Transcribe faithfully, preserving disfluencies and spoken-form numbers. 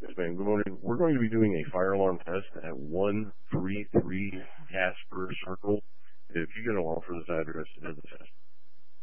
Yes, ma'am. Good morning. We're going to be doing a fire alarm test at one three three Casper Circle. If you get along for this address, it is the test.